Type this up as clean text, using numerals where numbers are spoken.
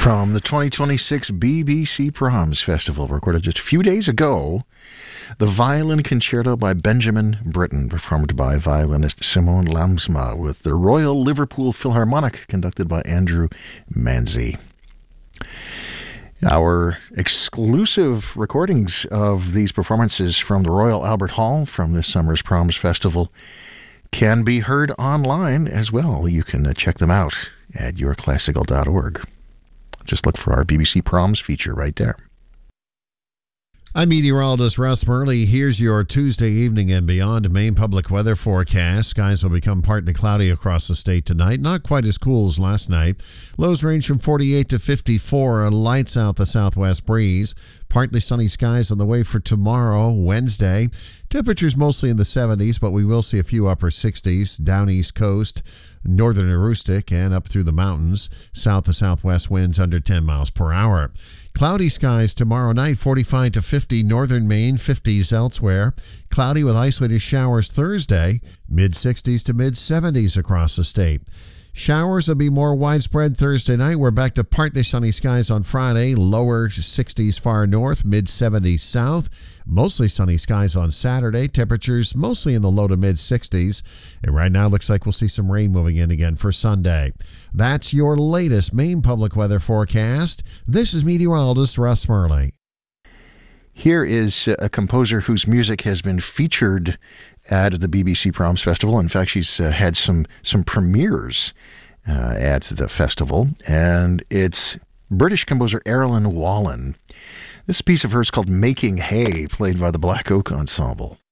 From the 2026 BBC Proms Festival, recorded just a few days ago, the Violin Concerto by Benjamin Britten, performed by violinist Simone Lamsma, with the Royal Liverpool Philharmonic, conducted by Andrew Manzi. Our exclusive recordings of these performances from the Royal Albert Hall from this summer's Proms Festival can be heard online as well. You can check them out at yourclassical.org. Just look for our BBC Proms feature right there. I'm meteorologist Russ Murley. Here's your Tuesday evening and beyond Maine public weather forecast. Skies will become partly cloudy across the state tonight. Not quite as cool as last night. Lows range from 48 to 54. Lights out the southwest breeze. Partly sunny skies on the way for tomorrow, Wednesday. Temperatures mostly in the 70s, but we will see a few upper 60s down east coast, northern Aroostook, and up through the mountains. South to southwest winds under 10 miles per hour. Cloudy skies tomorrow night, 45 to 50 northern Maine, 50s elsewhere. Cloudy with isolated showers Thursday, mid-60s to mid-70s across the state. Showers will be more widespread Thursday night. We're back to partly sunny skies on Friday, lower 60s far north, mid-70s south. Mostly sunny skies on Saturday. Temperatures mostly in the low to mid-60s. And right now looks like we'll see some rain moving in again for Sunday. That's your latest Maine public weather forecast. This is meteorologist Russ Murley. Here is a composer whose music has been featured at the BBC Proms Festival. In fact, she's had some premieres at the festival, and it's British composer Erilyn Wallen. This piece of hers called Making Hay, played by the Black Oak Ensemble.